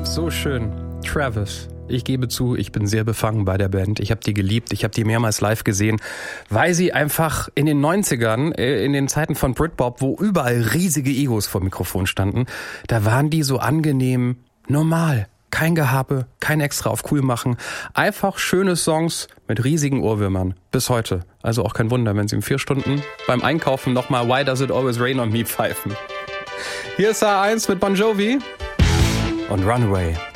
So schön. Travis. Ich gebe zu, ich bin sehr befangen bei der Band. Ich habe die geliebt, ich habe die mehrmals live gesehen, weil sie einfach in den 90ern, in den Zeiten von Britpop, wo überall riesige Egos vor dem Mikrofon standen, da waren die so angenehm normal. Kein Gehabe, kein extra auf cool machen. Einfach schöne Songs mit riesigen Ohrwürmern. Bis heute. Also auch kein Wunder, wenn sie in 4 Stunden beim Einkaufen nochmal Why Does It Always Rain on Me pfeifen. Hier ist A1 mit Bon Jovi und Runaway.